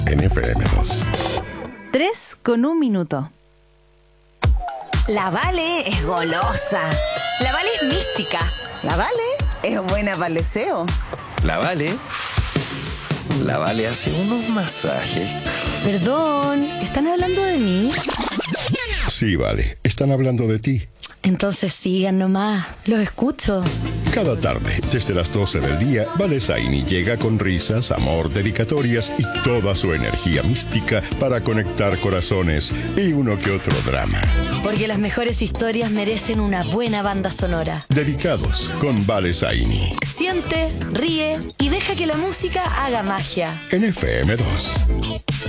en FM2. 3:01. La Vale es golosa. La Vale es mística. La Vale es buena para el deseo. La Vale hace unos masajes. Perdón, ¿están hablando de mí? Sí, Vale, están hablando de ti. Entonces sigan nomás, los escucho. Cada tarde, desde las 12 del día, Vale Zaini llega con risas, amor, dedicatorias y toda su energía mística para conectar corazones y uno que otro drama. Porque las mejores historias merecen una buena banda sonora. Dedicados con Vale Zaini. Siente, ríe y deja que la música haga magia. En FM2.